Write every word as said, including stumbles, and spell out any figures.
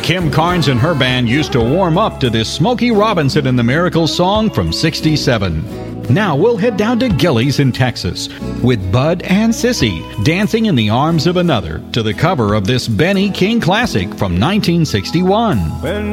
Kim Carnes and her band used to warm up to this Smokey Robinson and the Miracles song from sixty-seven. Now we'll head down to Gilley's in Texas with Bud and Sissy dancing in the arms of another to the cover of this Benny King classic from nineteen sixty-one. When